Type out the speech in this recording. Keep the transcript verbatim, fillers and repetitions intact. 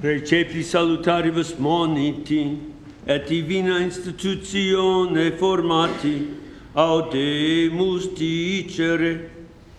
Recepti salutaribus moniti, et divina institutione formati, audemus dicere,